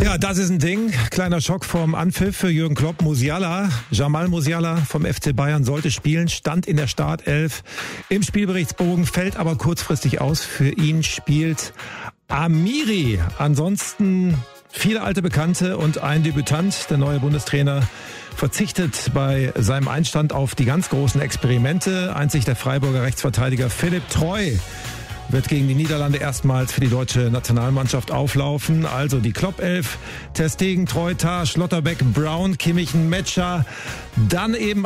Ja, das ist ein Ding. Kleiner Schock vorm Anpfiff für Jürgen Klopp. Jamal Musiala vom FC Bayern sollte spielen, stand in der Startelf im Spielberichtsbogen, fällt aber kurzfristig aus. Für ihn spielt Amiri. Ansonsten viele alte Bekannte und ein Debütant. Der neue Bundestrainer verzichtet bei seinem Einstand auf die ganz großen Experimente. Einzig der Freiburger Rechtsverteidiger Philipp Treu wird gegen die Niederlande erstmals für die deutsche Nationalmannschaft auflaufen. Also die Klopp-Elf: Ter Stegen, Treu, Tah, Schlotterbeck, Brown, Kimmich, Metscher. Dann eben